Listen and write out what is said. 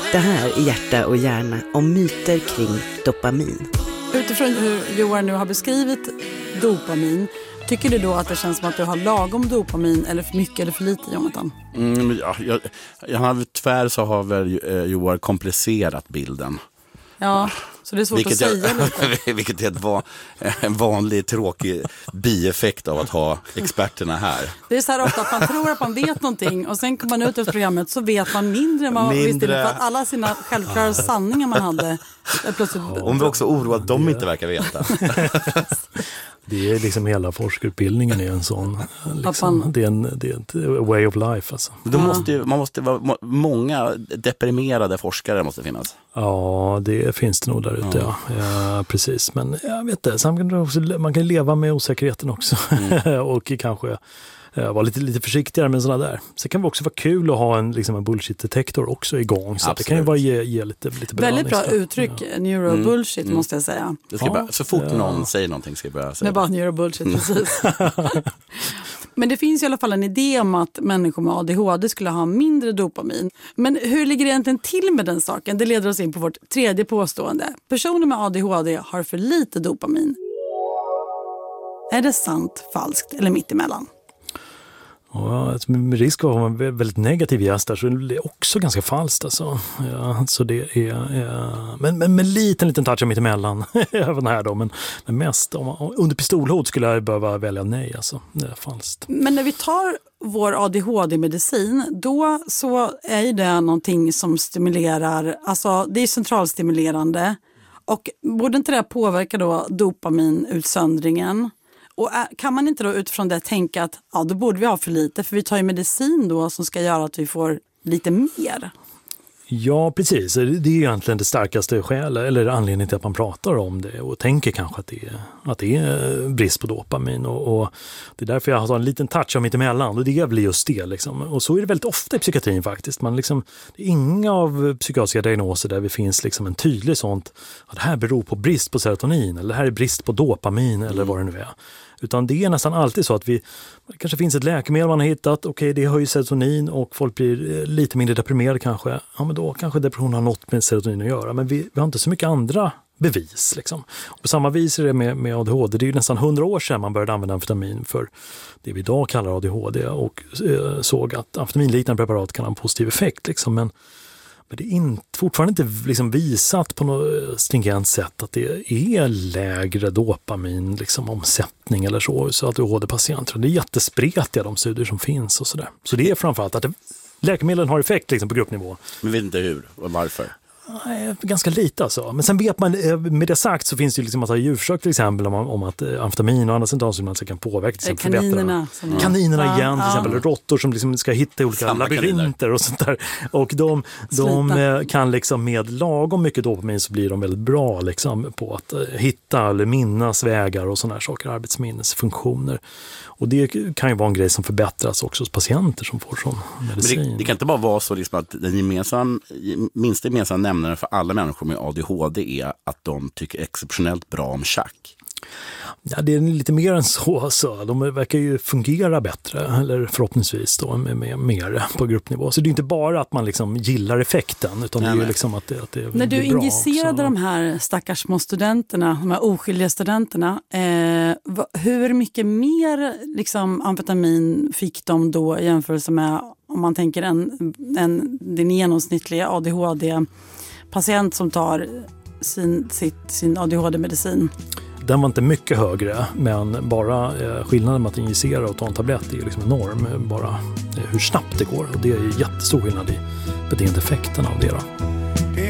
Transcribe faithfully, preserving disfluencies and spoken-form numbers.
Det här är Hjärta och hjärna om myter kring dopamin. Utifrån hur Johan nu har beskrivit dopamin, tycker du då att det känns som att du har lagom dopamin eller för mycket eller för lite, Jonathan? Mm, ja, jag, jag har, tyvärr så har väl eh, Johan komplicerat bilden. Ja, så det är svårt vilket att säga jag, lite. Vilket är ett va, en vanlig tråkig bieffekt av att ha experterna här. Det är så här ofta att man tror att man vet någonting och sen kommer man ut ur programmet så vet man mindre än man mindre... visste. För att alla sina självklara sanningar man hade plötsligt... Om vi också oroar att de inte verkar veta. Det är liksom hela forskarutbildningen är en sån liksom, man... det, är en, det är ett way of life alltså. Då måste ju, man måste vara många deprimerade forskare måste finnas. Ja, det finns det nog där ute, ja. Ja. Ja, precis. Men jag vet inte, samtidigt också, man kan leva med osäkerheten också. Mm. Och kanske ja, vara lite, lite försiktigare med sådana där. Så kan det också vara kul att ha en, liksom en bullshit-detektor också igång. Så det kan ju bara ge, ge lite, lite bra. Väldigt bra uttryck, ja. Neurobullshit mm. måste jag säga. Det ska ja. bara, så fort ja. någon säger någonting ska jag börja säga. Det är bara neurobullshit, precis. Men det finns i alla fall en idé om att människor med A D H D skulle ha mindre dopamin. Men hur ligger det egentligen till med den saken? Det leder oss in på vårt tredje påstående. Personer med A D H D har för lite dopamin. Är det sant, falskt eller mittemellan? Ja, med risk av att vara en väldigt negativ gäst där så är det också ganska falskt alltså. Ja, så det är, ja. men, men med liten liten touch mitt emellan även här då, men, men mest om, under pistolhot skulle jag behöva välja nej alltså. Det är falskt. Men när vi tar vår A D H D-medicin, då så är ju det någonting som stimulerar, alltså det är centralstimulerande och borde inte det påverka då dopaminutsöndringen? Och kan man inte då utifrån det tänka att ja, då borde vi ha för lite, för vi tar ju medicin då som ska göra att vi får lite mer? Ja, precis. Det är egentligen det starkaste skälet eller anledningen till att man pratar om det och tänker kanske att det är, att det är brist på dopamin. Och, och det är därför jag har en liten touch av mitt emellan och det blir just det. Liksom. Och så är det väldigt ofta i psykiatrin faktiskt. Man liksom, det är inga av psykiatriska diagnoser där det finns liksom en tydlig sånt att det här beror på brist på serotonin eller det här är brist på dopamin eller vad det nu är. Utan det är nästan alltid så att vi, det kanske finns ett läkemedel man har hittat, okej okay, det höjer serotonin och folk blir lite mindre deprimerade kanske. Ja men då kanske depression har något med serotonin att göra, men vi, vi har inte så mycket andra bevis liksom. Och på samma vis är det med, med A D H D, det är ju nästan hundra år sedan man började använda amfetamin för det vi idag kallar A D H D och eh, såg att amfetaminliknande preparat kan ha en positiv effekt liksom, men Men det är in, fortfarande inte liksom visat på något stringent sätt att det är lägre dopamin liksom, omsättning eller så, så att A D H D-patienter. Det är jättespretiga de studier som finns och sådär. Så det är framförallt att det, läkemedlen har effekt liksom, på gruppnivå. Men vet inte hur och varför? Nej, ganska lite alltså. Men sen vet man, med det sagt så finns det ju liksom massa djurförsök till exempel om, om att amfetamin och andra centralstimulanser kan påverka till exempel kaninerna. Förbättra. Kaninerna ja, igen till ja. exempel, råttor som liksom ska hitta olika Samma labyrinter kaniner. Och sånt där. Och de, de kan liksom med lagom mycket dopamin så blir de väldigt bra liksom på att hitta eller minnas vägar och såna här saker, arbetsminnesfunktioner. Och det kan ju vara en grej som förbättras också hos patienter som får sån medicin. Men det, det kan inte bara vara så liksom att den gemensam, minsta gemensamma nämnaren för alla människor med A D H D är att de tycker exceptionellt bra om schack. Ja, det är lite mer än så. Alltså. De verkar ju fungera bättre, eller förhoppningsvis då, med, med mer på gruppnivå. Så det är inte bara att man liksom gillar effekten, utan nej, det är ju liksom att det, att det är när du injicerade också. De här stackars små studenterna, de här oskyldiga studenterna, eh, hur mycket mer liksom, amfetamin fick de då i jämförelse med, om man tänker en, en, den genomsnittliga A D H D-patient som tar sin, sitt, sin A D H D-medicin? Den var inte mycket högre, men bara eh, skillnaden med att injicera och ta en tablett är ju liksom enorm. Bara eh, hur snabbt det går. Och det är ju jättestor skillnad i beteendeeffekten av det då.